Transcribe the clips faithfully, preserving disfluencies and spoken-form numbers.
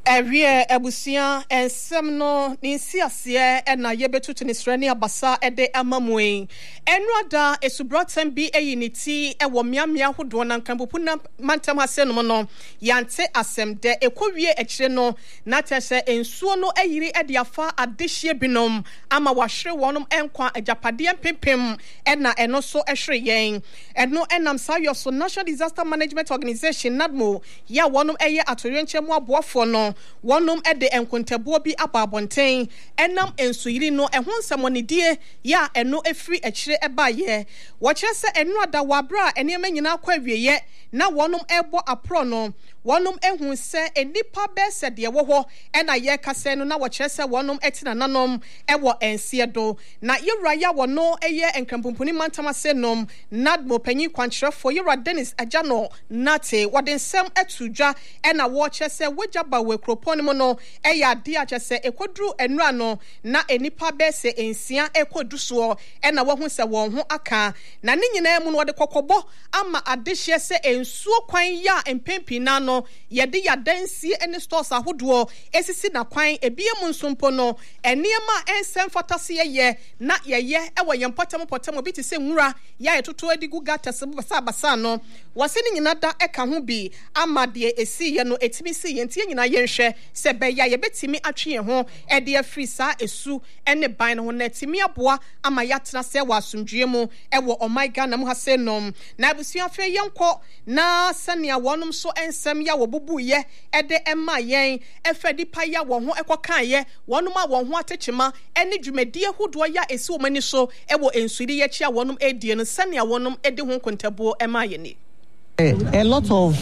Ewie ebusia ensem no ninsi ase e na yebetutu ni srani abasa ede amamwe enrada esubrotem bi eyiniti e wo miamia hodo na nkampopu na mantam ase no no yante asem de ekowie ekire no na tese ensuo no ayiri ede afa adehye binom ama wahwere wonum enkwa ajapade pempem e na eno so ehwere yen eno enam sayo so National Disaster Management Organization NADMO ya wonum eye atorienchemu aboafo no wonum ede enkontabo bi ababonten enam ensuyiri no ehonsamonidie ya eno efri ekire ebaye wo kyerese eno ada wabra enema nyina kwa wieye na wonum ebo apro no wonum ehun se enipa bese de wo ho ena ye kase no na wo kyerese wonum etina nanom ewo ensie do na yewra ya wono eye enkampumpuni mantamase nom NADMO panyi kwankyerefo yewra Dennis Ajano nate wodensem etudwa ena wo kyerese wojaba we kropon mo no eya ade a kyerese ekodru enura no na enipa bese ensia ekoduso ena wo hu se won ho aka na ne nyina mu no wode kokobo ama adehye se ensuo kwan ya empempi na no yede yadansi ene stores ahodo esisi na kwan ebie mu nsompo no eniema ensem fatase ye na yeye ewo yempotem potem obi ti se nwura ya etoto adigu gata se basa basa no wase ne nyina da eka ho bi ama de esi ye no etimi si ye ntie nyina yenhwe se be ya ye betimi atwe ho e de afri sa esu ene ban ho na etimi aboa ama yatena se wa asundue mu ewo omaiga na mu ha se nom na abusua fe yenko na sania wonum so ensem ya wo bubu ye ede emma yen efedi pa ya wo ho ekokan ye wonum a wo ho atechema ene dwumadie hodo ya esi wo mani so ewo ensuri ye chia wonum edie no sania wonum ede ho kontabo emma ye ni. A lot of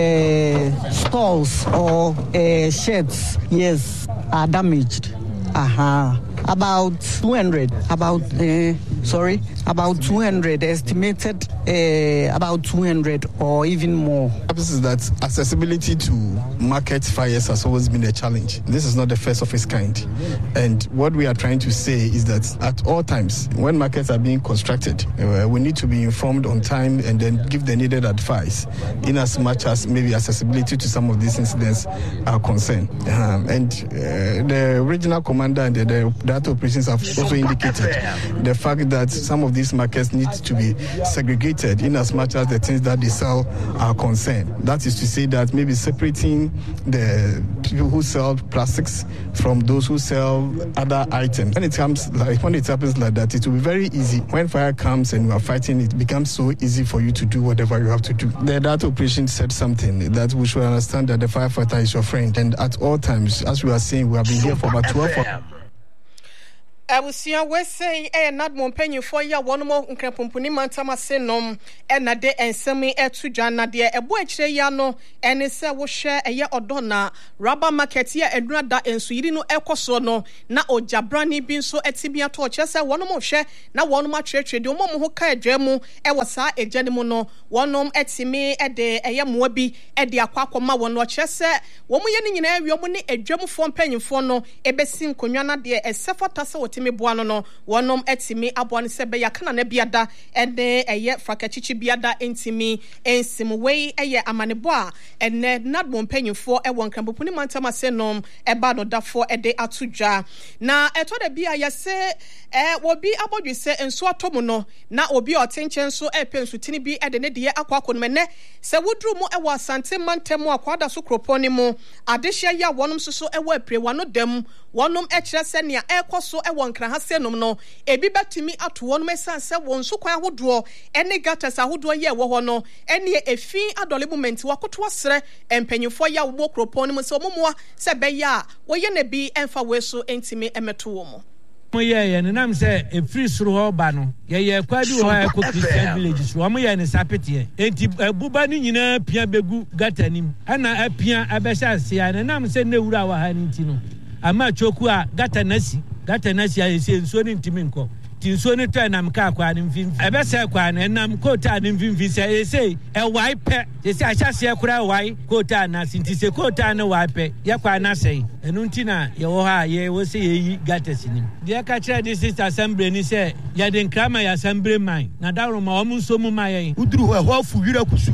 uh, stalls or uh, sheds, yes, are damaged. Aha. About two hundred, about, uh, sorry, about two hundred, estimated uh, about two hundred or even more. This is that accessibility to market fires has always been a challenge. This is not the first of its kind. And what we are trying to say is that at all times, when markets are being constructed, uh, we need to be informed on time and then give the needed advice in as much as maybe accessibility to some of these incidents are concerned. Um, and uh, the regional commander and the, the data operations have also indicated the fact that some of these markets need to be segregated in as much as the things that they sell are concerned. That is to say that maybe separating the people who sell plastics from those who sell other items. When it comes like when it happens like that, it will be very easy. When fire comes and you are fighting, it becomes so easy for you to do whatever you have to do. The data operation said something that we should understand that the firefighter is your friend, and at all times, as we are saying, we have been here for about twelve hours. Abusia we say e NADMO mpanyin for ya wono nkrapompuni mantama senom e na de ensemi etudwa na de ebo akire ya no ene se wo hwe eye odona rubber market ya edunada ensuyiri no ekoso no na ojabrani bi nso etibia to chese wono mo hwe na wono ma twetwe de omo mo ho ka adwa mu e wasa ejane mu no wonom etimi e de eye moa bi e de akwakoma wono chese wo mo ye ni nyina awie mo ne adwamfo mpanyinfo no ebesi nkonwa na de esefotase timi boano no wonom etimi aboane sebe yakana na biada ene eye frakachichi biada entimi ensimwe eye amanebo a ene NADMO mpanyinfo e won krampopuni mantama senom eba no dafo ede atudwa na eto de bia yese e obi abodwe se enso atomo no na obi otenchen so e pensutini bi ede ne de akwakono mene se wudru mu e wa sante mantemu akwada so kroponi mu adehia ya wonom soso e wa pre wano dam wonom e kire se ne e koso e won kra hasenum no ebi batimi ato wonom esanse won so kwan hodo ene gatas ahodo ye wo ho no ene efi adole moment wakoto asre empanyifo ya wo kropon mu se omomoa se be ya wo ye na bi emfa we so entimi emeto wo mo mo ye ye nam se efri suru ho ba no ye ye kwadu ho e ko Christian village so mo ye ne sapete enti buba ni nyina pia begu gatanim ana apia abesha sia ne nam se ne wura wa ha ni ntino ama choku a gata nasi gata nasi a ese nso ni ntimi nko ti nso ni to na mka kwa ni mfimfi ebese kwa na nam kota ni mfimfi se ese e wai pe ese ahyase ekura wai kota na sinti se kota na wai pe ye kwa na sei enu ntina ye wo ha ye wo se yi gata sinim de ka kire di sister assembly ni se ye de nkrama ya assembly man na dawro ma o mu nso mu ma ye uduru ho ho fu wira kusu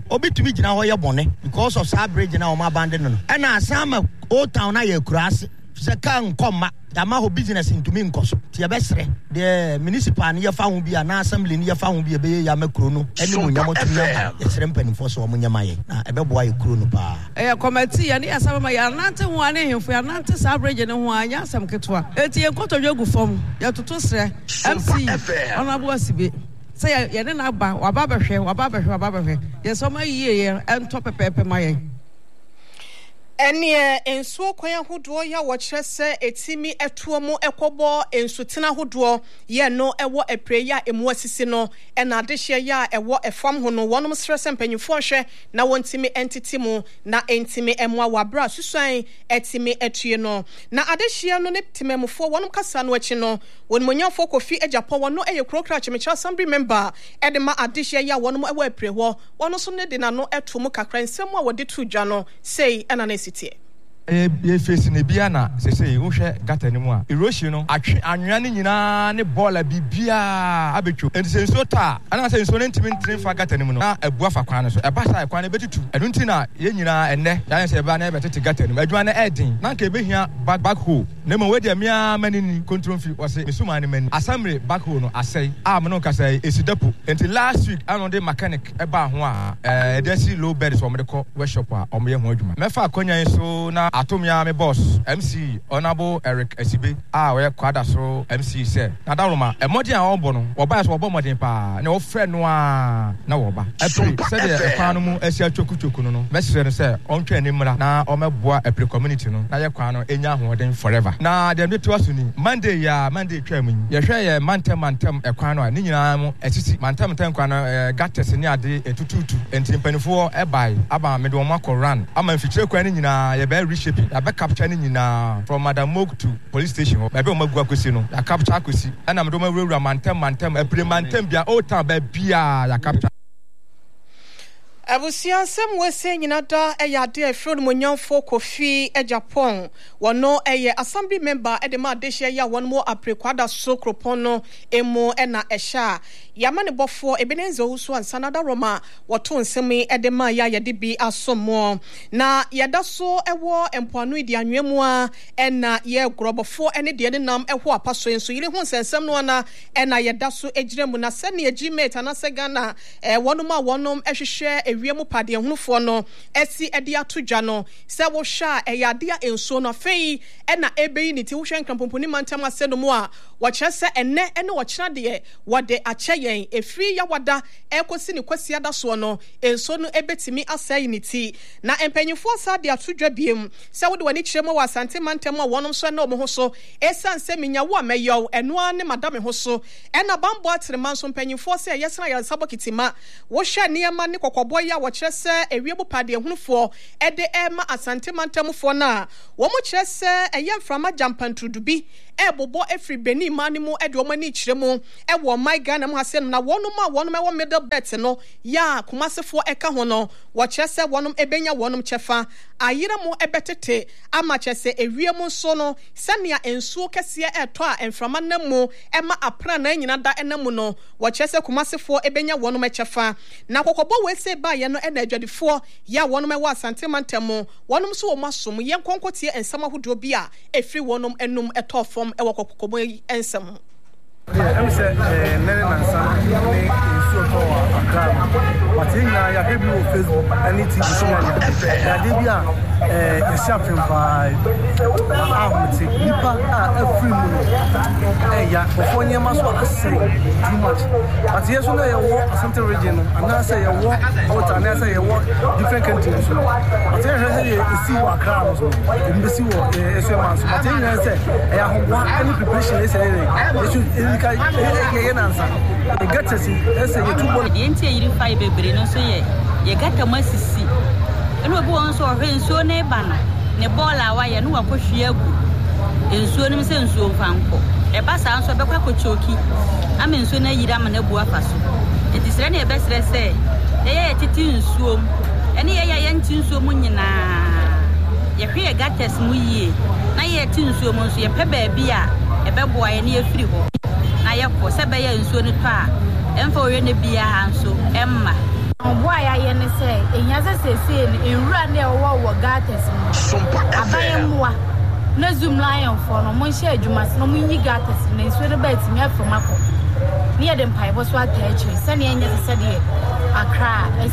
obetumi gina ho ye bone because of sa bridge na o ma abandon no e na asama old town na ye kurase se kan koma dama ho business ntumi nkoso ti ye besre the municipal ne ye fa ho bia na assembly ne ye fa ho bia be ya makro no ene mo nyamo tumi ye sere mpanimfo so mo nyama ye na ebeboa ye kro no pa eh committee ya ne asama ma ya nante ho ane hemfo ya nante sa bridge ne ho anya asam ketwa eti ye nkotodwe gu fom ya toto sre M C honorable Asibe say ye ne na ba wa ba behwe wa ba behwe wa ba behwe ye so ma yie ye ento pepepe ma ye Enie ensuo kwan ahodo ya wo kire se etimi etuo mu ekobo ensutena ahodo ye no ewo epreya emu asisi no ena adehye ya ewo efam ho no wonom stress mpanyifo hwe na wontimi entity mu na entimi emwa wabra susuan etimi etue no na adehye no ne timemfo wonom kasa no achi no wonmonyamfo kofi ejapo wono eye krokra chemicha assembly member edema adehye ya wonom ewo epreho wono so ne de na no etu mu kakra nsem a wode tu dwa no sei ena na eh ye face ne bia na se se wo hwe gata ni mu a erosion no atwe anwea ne nyina ne bola bibia abetwo ense so ta ana se so ne ntimi ntimi fa gata ni mu no na abua fa kwan no so eba sa kwan ne betutu enu nti na ye nyina enne ya se eba na betete gata ni mu adwa na edin na ka ebehia back back hole ne mo we de mia manini control fi wo se mesuma ne mani assembly back hole no asai a mo no ka sai esidapo enti last week ano de mechanic eba ho a eh desi low bed so mo de ko workshop a o mo ye ho adwuma mefa akonya so na atomia me boss M C Honorable Eric Asibe ah we kwada so M C say na daroma e modern a obo no oba so obo modern pa na o frɛ no a na wo ba apre say the kwan no mu asi atwokutoku no no mesre no say on twa ni mra na o meboa apre community no na ye kwan no enya hoden forever na dem de to aso ni Monday ya Monday twa mu ye hwɛ ye mantem mantem e kwan no a ni nyina mu asisi mantem mantem kwan no gates ni ade etututu enti mpanifo e bai aba me de o makɔ run ama mfikyire kwan ni nyina ye ba shaping I back capture ni na from Madam Mog to police station ho ebe o magu akosi no ya capture akosi ana me do ma wura mantem mantem epre mantem bia o ta ba bia ya capture Abusia sem wese nyina da eya de afro no monyamfo kofi e Japan wono eye assembly member e de ma adehye ya won mo aprekwada so kropon no emo e na ehya yamane bofo ebenenzo huso ansanada roma woto nsemi e de ma ya ye de bi asomo na yeda so ewo empoano idi anwemu a e na ye grobofo ene de ne nam eho apaso enso yire hu nsensem no na e na yeda so ejiremu na se ne agimate na se Ghana e wonom a wonom ehwehwe wiemu pade hunufo no esi ede atodwa no se wo hwa eyade a enso no afei e na ebeyi ni ti wo hwe nkrampoponi mantem aseno mu a wo kire se enne ene wo kire de wode ache yen efri ya wada ekosi ni kwasi ada so no enso no ebetimi asai ni ti na empanyifo asa de atodwa biem se wo de wani kire mo wa asante mantem a wonom so na omo ho so esan se minya wo ameyo eno a ne madame ho so e na bambo atreman so empanyifo se yesra ya sabokitima wo hwa niema ne kokobo ya wo kire se ewiemu pade hunufo ede ema asante mantemfo na wo mo kire se eyemframa jampantrudubi ebobo efri beni manimu ede omani kiremu ewo my Ghana mu ase na wonum a wonum ewo middle belt no ya kumasefo eka ho no wo kire se wonum ebenya wonum chefa ayira mu ebetete ama kire se ewiemu so no sania ensuo kese eto a emframa namu ema apra na nyina da enamu no wo kire se kumasefo ebenya wonum chefa na kokobo we se ba ye no ena adwadifo ya wonum ewo asante mantemo wonum so wo masom ye nkonkotie ensam ahodo bi a efri wonum enum eto fom ewo kokobo ensam I'm saying, Nelly and Sam, they so far a crowd. But in now, you can be Facebook, anything to see. Yeah, they be a shopping by Ahmed. Nipa every minute. Eh, yeah, before you must what say too much. But yes, when you walk a certain region, and I say you walk out, and I say you walk different countries. But then you see what crowds, you see what is your man. But then I say, I have one any preparation. They say they should. Kai ye nansa e gata si ese ye tubo ye ntie yiri five bebre no so ye ye gata masisi eno obi won so hwe nsuo na eba no ne bola wa ye no wakohwe agu nsuo nim se nsuo mfanko e ba sa nso be kwa kochoki ama nsuo na yiri ama na bu afa so etisere na e be sere se ye ye titi nsuo ene ye ye nti nsuo mu nyina ye hwe ye gata mu yie na ye ti nsuo mu nso ye pe ba bia e be boa ye na ye firi ho na ye ko se be ye nsuo ni to a emfa oye ne bia ha nso emma Boy, I am say, and as I say, in run their war, gatas, Abayamwa. No zoom lion for no one share, you must know me gatas, and it's with beds me up from Mako. Near them pie was what I Sunny and yes, said it. I cry.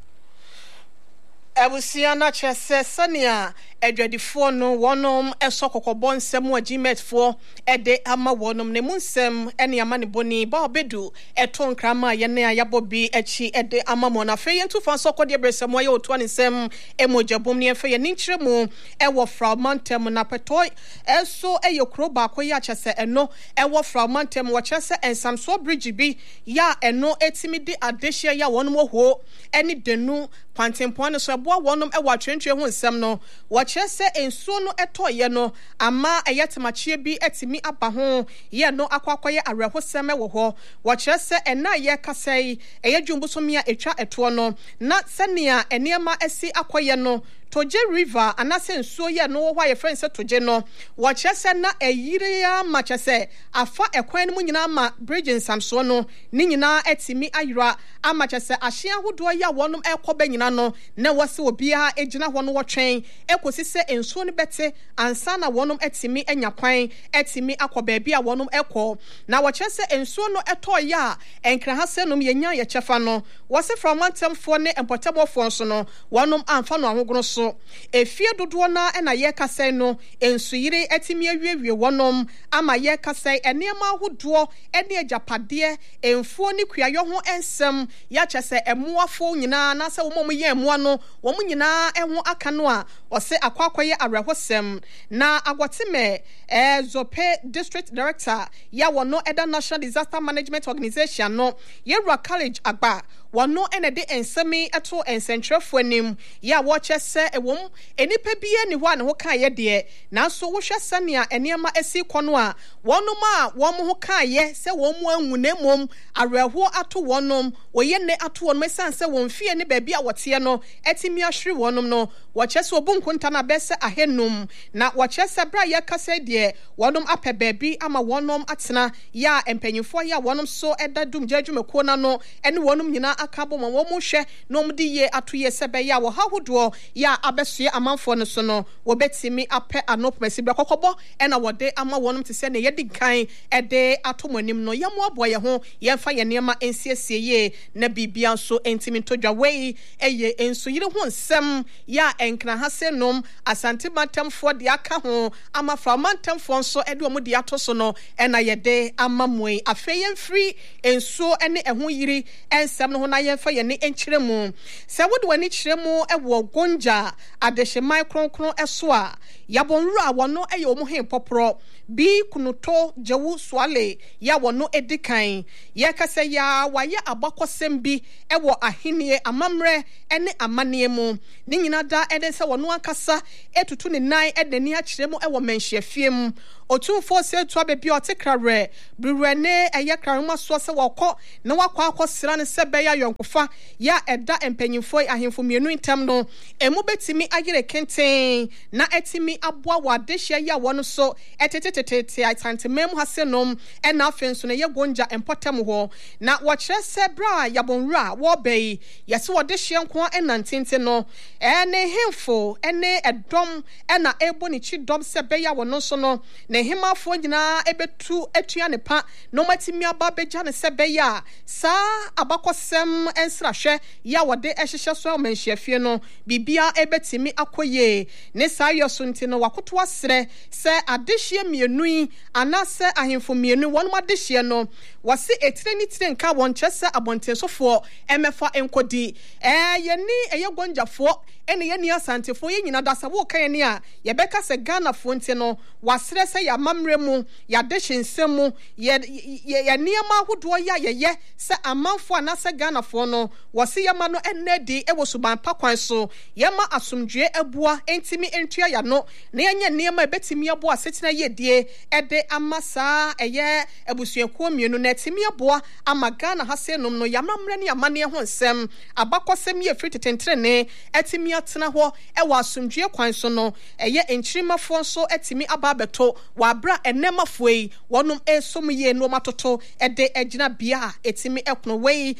Ebusiana chese Sonia edwadifo no wonom esokokobon nsem agimetfo ede ama wonom ne munsem ene amane boni ba obedu eto nkrama ye ne ayabobi echi ede ama mo na fe yentu fa sokode bresem aye oto nsem emojabom ne fe ye ninkremu ewo fragmentem na petoy eso eye kroba akoya chese eno ewo fragmentem wo chese ensamso bridge bi ya eno etimidi adehia ya wonom ho ene denu kwantempon so eboa wonom ewo atwentwe ho nsem no wo chese ensuo no etoye no ama eyetemachie bi etimi aba ho ye no akwakoye arehosem wo ho wo chese ena ye kasai eye dwumbusomia etwa eto no na senia eniema asi akoye no Toje River anase nsuo ye no wo ye friend se toje no wo chese na eyire ya ma chese afa ekwan mu nyina ma bridge nsamso no ni nyina etimi ayira ama chese ahia hodo ya wonum ekoba nyina no na wose obi a egina ho no wo twen ekosi se nsuo no bete ansa na wonum etimi enya kwan etimi akoba bia wonum ekọ na wo chese nsuo no eto ya enkra ha se nom yenya ye chefa no wose from wantemfo ne empotable fo so no wonum amfa no ahogono so efie dodo na na ye kasai no ensuyire etimi awiewie wonom ama ye kasai enema ahodo ene agapade emfuo ni kuayo ho ensem ya chese emuafo nyina na se wo mom ye emuo no wo mu nyina eho aka no a ose akwakoye arehosem na agwotime eh Zope district director ya wono Eda National Disaster Management Organization no Yewra College agba wono ene de ensemi eto ensentrefo anim ya wo chese ewom enipa bie ni ho an ho kan ye de nanso wo hwe sania enema esi kono a wonom a wom ho kan ye se wom anwu na mom areho ato wonom oye ne ato wonom esanse won fie ne ba bia wote no etimi ahwere wonom no wo chese obunkunta na bese ahenum na wo chese bra ye kasa de wonom apɛ ba bi ama wonom atena ya empanyifo ya wonom so edadum jadwumako na no ene wonom nyina akabo mo wo mu hwe no mdi ye ato ye sebe ya wo hahodo ya abesue amanfo no so no wo betimi apɛ anopmasi bra kokobo ena wode ama wonom te se ne yedi kan ede atomonim no yamo abo ye ho ye mfa ye nema ensiesie ye na bibia so entimi todwa wei eye enso yire ho nsem ya enkna hasenom asante matemfo de aka ho ama fra matemfo so ede omo de ato so no ena yede ama moi afeyen free enso ene eho yiri ensem no ho na ye mfa ye ne enkyeremu se wode wani kyeremu ewo gonja adehye micronkron eso a yabonru a wono eye omo hen popro bi kunuto jewu swale ya wono edikan ye kase ya waye abakosem bi ewo ahenie amamre ene amane mu ni nyina da ede se wono akasa etutu ne nan ede ni akyeremu ewo menhyiafiem otumfo se to abebi otekrare bruwene eye kranma so se wokọ na wakọ akosira ne se beya yonkofa ya eda empanyimfo ahemfo mienu ntam no emu betimi agire kenten na etimi aboa wadehia ya wono so etetetetete atantemem hasenom ena afenso ne ye gonja empotam ho na wo kire se bra yabonra wo bei yese wodehia nko enantente no ene hemfo ene edom ena ebo ni chi dom se beya wono so no ne himafo nyina ebetu atua ne pa no matimi aba beja ne se beya sa abakosem ensrahwe ya wode ehhehye so manhyiafie no bibia ebetimi akoye ne sa yoso nti no wakoto asre se adehye mienui anase ahemfo mienu wonum adehye no wase etire ni tire nka won kyese abontensofo emefa enkodi eh ye ni eye gonjafo ene ye ni asantefo ye nyina dasa wo kan ni a ye beka se Ghana fo nti no wasre se ya mamre mu ya dehye nsemu ye ye niama ahodo ya ye ye se amanfo anase Ghana fo no wase ye ma no enedi ewo suban pakwan so ye ma asomdwe abua entimi entua ya no na yenye niama ebetimi abua setina ye die ede amasa eye ebusuenko mienu na etimi abua ama Ghana hasenom no yamamre ne amane ho nsem abakosem ye free tetentrene etimi atena ho ewa asomdwe kwan so no eye enchirimafo so etimi ababeto wabra enemafoi wonum esom ye no matoto ede egina bia etimi ekono wei eye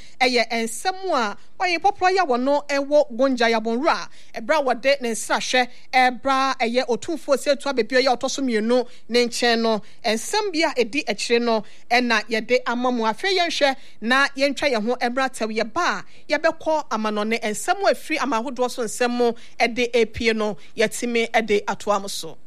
ɛyɛ ensɛm a ɔyɛ popro ya wɔno ɛwɔ gonja yabonra ɛbra wɔde ne nsrahwɛ ɛbra ɛyɛ otumfo setu abebio ya ɔtɔso mienu ne nkyɛn no ensɛm bia edi akyire no ɛna yɛde amamu afɛ yɛnhwɛ na yɛntwa yɛn ho ɛbra taw yɛ ba yɛbɛkɔ amanone ensɛm afiri amahodoɔ so nsɛm ɛde apie no yɛtimi ɛde atoam so